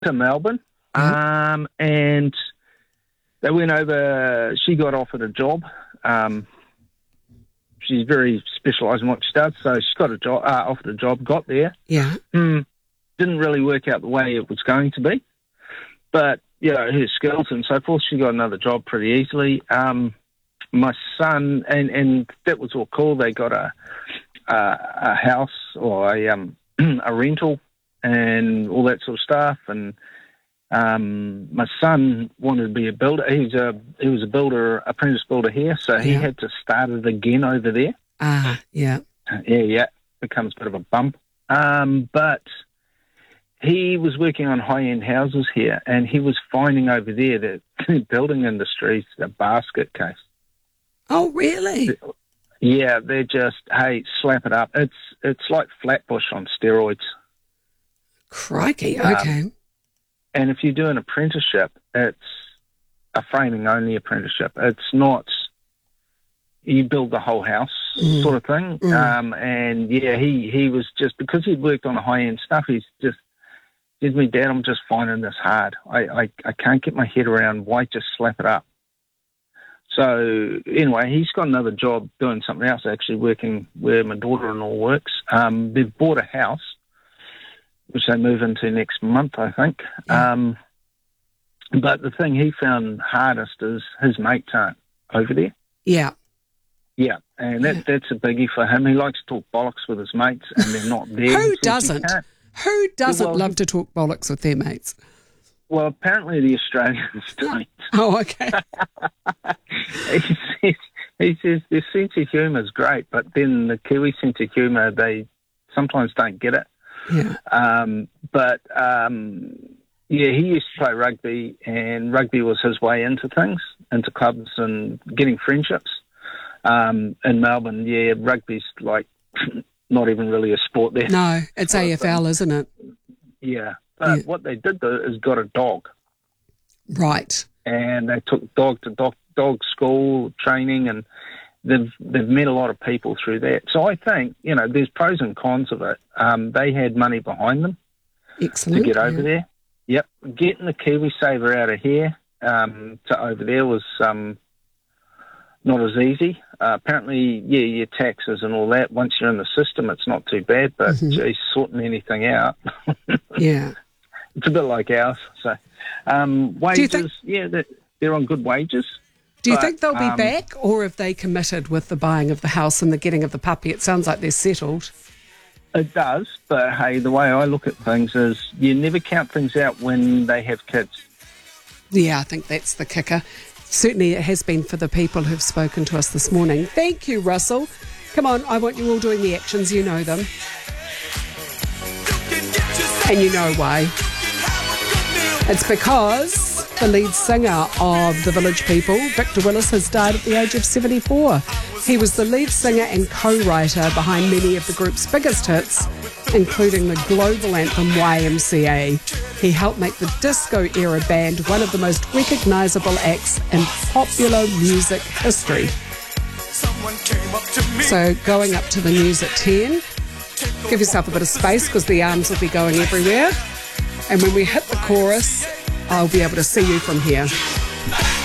to Melbourne, and they went over. She got offered a job. She's very specialised in what she does, so she got a job, offered a job, got there. Yeah. Didn't really work out the way it was going to be, but her skills and so forth, she got another job pretty easily. My son, and that was all cool. They got a house or a rental and all that sort of stuff. And my son wanted to be a builder. He was a builder, apprentice builder here, so he had to start it again over there. Yeah. Becomes a bit of a bump. But he was working on high-end houses here, and he was finding over there that the building industry's a basket case. Oh, really? Yeah, they're just, hey, slap it up. It's like Flatbush on steroids. Crikey, okay. And if you do an apprenticeship, it's a framing-only apprenticeship. It's not you build the whole house sort of thing. And, he was just, because he'd worked on the high-end stuff, he's just, said to me, Dad, I'm just finding this hard. I can't get my head around why just slap it up. So anyway, he's got another job doing something else, actually working where my daughter-in-law works. They've bought a house, which they move into next month, I think. Yeah. But the thing he found hardest is his mates aren't over there. Yeah. Yeah, and that's a biggie for him. He likes to talk bollocks with his mates, and they're not there. Who doesn't? Who doesn't love to talk bollocks with their mates? Well, apparently the Australians don't. Oh, okay. He says their sense of humour is great, but then the Kiwi sense of humour, they sometimes don't get it. Yeah. He used to play rugby, and rugby was his way into things, into clubs and getting friendships. In Melbourne, rugby's like not even really a sport there. No, it's AFL, isn't it? Yeah. But what they did though is got a dog. Right. And they took dog to dog school training, and they've met a lot of people through that. So I think, there's pros and cons of it. They had money behind them. Excellent. To get over there. Yep. Getting the KiwiSaver out of here to over there was not as easy. Apparently, your taxes and all that, once you're in the system, it's not too bad, but geez, sorting anything out. Yeah. It's a bit like ours. So, wages, they're on good wages. Do you think they'll be back, or have they committed with the buying of the house and the getting of the puppy? It sounds like they're settled. It does, but hey, the way I look at things is you never count things out when they have kids. Yeah, I think that's the kicker. Certainly it has been for the people who've spoken to us this morning. Thank you, Russell. Come on, I want you all doing the actions. You know them. And you know why. It's because the lead singer of The Village People, Victor Willis, has died at the age of 74. He was the lead singer and co-writer behind many of the group's biggest hits, including the global anthem YMCA. He helped make the disco-era band one of the most recognisable acts in popular music history. So going up to the news at 10, give yourself a bit of space because the arms will be going everywhere. And when we hit the chorus, I'll be able to see you from here.